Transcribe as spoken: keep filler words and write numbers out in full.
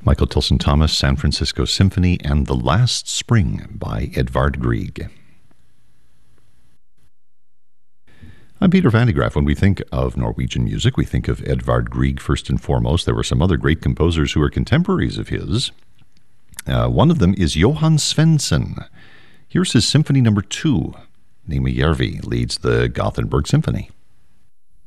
Michael Tilson Thomas, San Francisco Symphony, and The Last Spring by Edvard Grieg. I'm Peter Van de Graaff. When we think of Norwegian music, we think of Edvard Grieg first and foremost. There were some other great composers who are contemporaries of his. Uh, one of them is Johan Svensson. Here's his Symphony Number Two. Nima Järvi leads the Gothenburg Symphony.